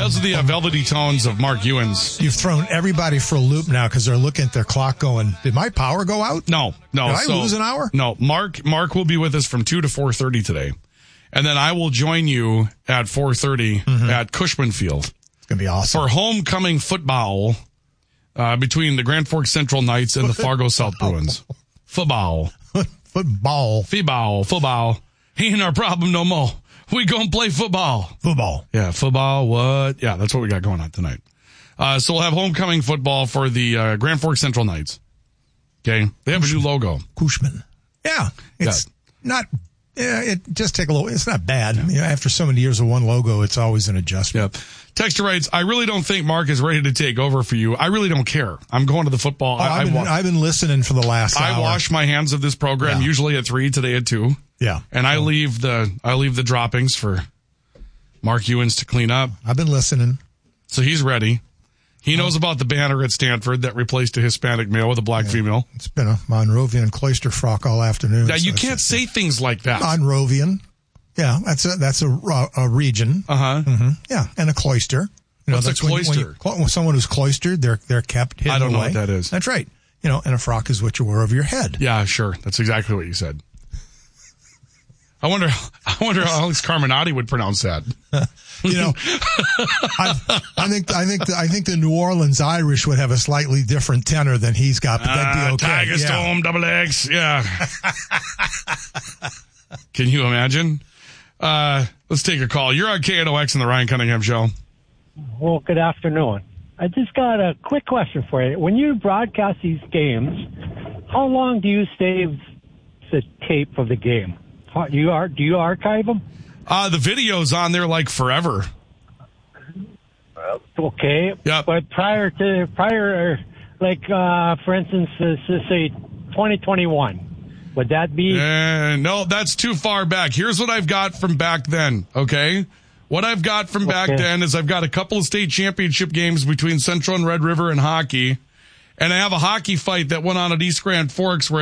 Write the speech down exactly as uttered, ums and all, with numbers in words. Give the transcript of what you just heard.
Those are the uh, velvety tones of Mark Ewens. You've thrown everybody for a loop now because they're looking at their clock going, did my power go out? No, no. Did I so, lose an hour? No, Mark Mark will be with us from two to four thirty today. And then I will join you at four thirty mm-hmm. at Cushman Field. It's going to be awesome. For homecoming football uh, between the Grand Forks Central Knights and the Fargo South Bruins. Football. Football. Football. Football. He ain't our problem no more. We gonna play football. Football. Yeah, football, what? Yeah, that's what we got going on tonight. Uh, so we'll have homecoming football for the uh, Grand Forks Central Knights. Okay? They have Cushman. a new logo. Cushman. Yeah. It's yeah. not, yeah, it just take a little, it's not bad. Yeah. You know, after so many years of one logo, it's always an adjustment. Yep. Texter writes, I really don't think Mark is ready to take over for you. I really don't care. I'm going to the football. Oh, I, I've, been, I wa- I've been listening for the last I hour. wash my hands of this program yeah. usually at three, today at two. Yeah. And I leave the, I leave the droppings for Mark Ewens to clean up. I've been listening. So he's ready. He knows about the banner at Stanford that replaced a Hispanic male with a black yeah. female. It's been a Monrovian cloister frock all afternoon. Now, you so can't say things like that. Monrovian. Yeah, that's a, that's a, a region. Uh-huh. Mm-hmm. Yeah, and a cloister. You know, What's that's a cloister? When you, when you, someone who's cloistered, they're they're kept hidden I don't know away. what that is. That's right. You know, and a frock is what you wear over your head. Yeah, sure. That's exactly what you said. I wonder I wonder how Alex Carminati would pronounce that. You know, I, I think I think the, I think the New Orleans Irish would have a slightly different tenor than he's got, but that'd be okay. Uh, Tiger yeah. Storm, double X, yeah. Can you imagine? Uh, let's take a call. You're on K N O X in the Ryan Cunningham Show. Well, good afternoon. I just got a quick question for you. When you broadcast these games, how long do you save the tape of the game? How, do you ar- do you archive them? Uh, the video's on there like forever. Okay. Yep. But prior to, prior, like, uh, for instance, uh, say twenty twenty-one, would that be? Uh, no, that's too far back. Here's what I've got from back then, okay? What I've got from back okay. then is I've got a couple of state championship games between Central and Red River and hockey, and I have a hockey fight that went on at East Grand Forks where